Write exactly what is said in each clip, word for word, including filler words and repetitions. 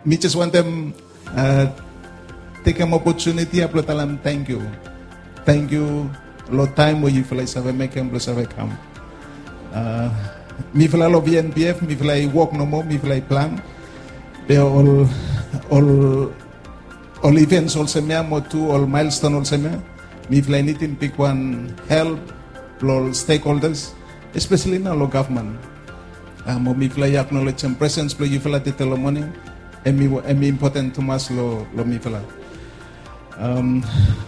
me just want them uh, take an opportunity to tell them thank you. Thank you. Lot time where you feel like save make them save come. Me feel like V N P F, me feel like work no more, me feel like plan. They all all all events also me more too, all milestone also me. Me feel like anything pick one help all stakeholders, especially now the government. Um, me feel like acknowledge some presence, play you feel like the telomony. And me, and me important to mas lo lo mi fala. Um,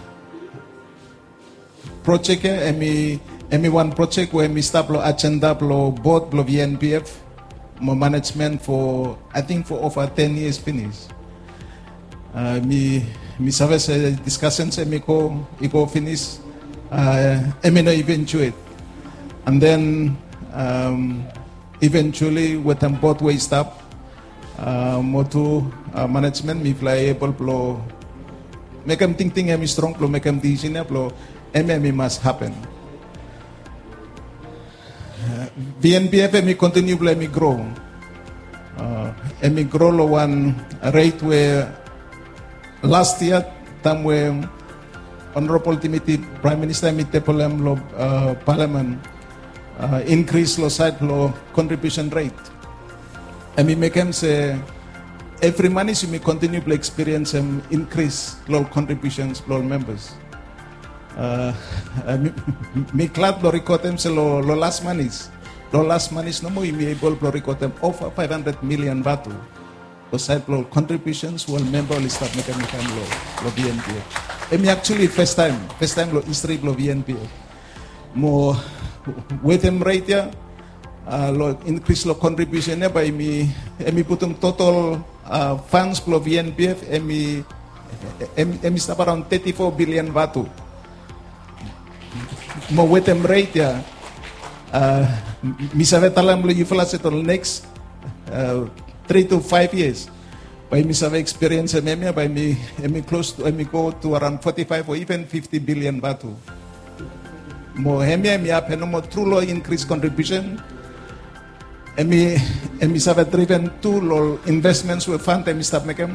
project eh, and me, and me one project where me start lo agenda lo board lo V N P F, mo management for I think for over ten years finish. Uh, me me service discussions and me go I go finish. Uh, and me no eventuate, and then um, eventually with them both way stop. Uh, motu uh, management mi fly able plo make them think think emi strong plo make them decision plo emi must happen. uh, V N P F emi continue plo emi grow uh, emi grow lo one rate where last year time where Honorable Timothy Prime Minister mi tepolem lo uh, Parliament uh, increase lo side lo contribution rate. I mean, make them say every money so me continue to experience and increase low contributions, low members. Uh, me, me glad to record them say low last monies, low last monies no more me able to record them over five hundred million batu. The side low contributions will member will start making me come low low V N P F. I mean actually first time, first time low history low V N P F. More with them right here. Uh, lo increase lo contribution eh by me emi putum total uh, funds pro V N P F emi emi, emi stop around thirty-four billion batu mo wetem rate ya uh, mi sabe talam lo you flash it next uh, three to five years by me sabe experience emi by me emi close to emi go to around forty-five or even fifty billion batu mo emi emi happen mo true lo increase contribution. Emi emi sabe driven to lo investments we fund emi start making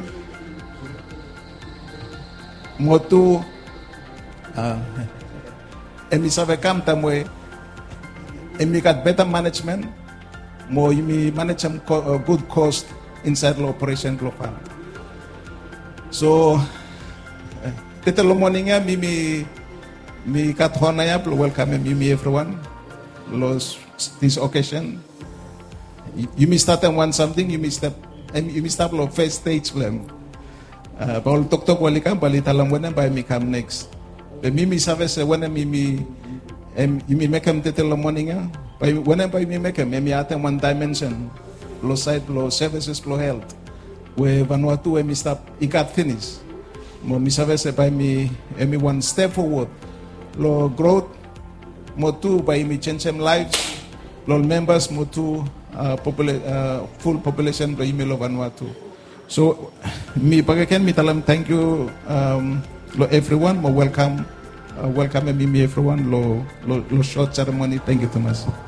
motu uh, emi sabe kam tamwe emi got better management mo emi manage some co- uh, good cost inside the operation lo fund. So tete lo morning ya mi mi mi kat hona ya welcome mi mi everyone los this occasion. You may start and want something, you may start and you may start lo first stage plan. Uh Paul tok tok wali kam bali talam wena by me come next. The mimi service when me me em you may make them tete lo morning by when by me make them me atem one dimension lo side lo services lo health where Vanuatu we me start it got finish. Mo mi service by me me one step forward lo growth mo two by me change them lives lo members mo two Uh, popula- uh, full population by email of Vanuatu. So, me pagaken mi talam thank you um, lo everyone. Mo welcome, uh, welcome me everyone lo lo, lo short ceremony. Thank you, Thomas.